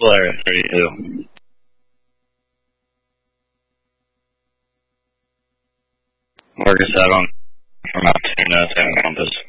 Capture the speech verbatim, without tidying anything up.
Area thirty-two. Marcus out on from Altoona, San Compass.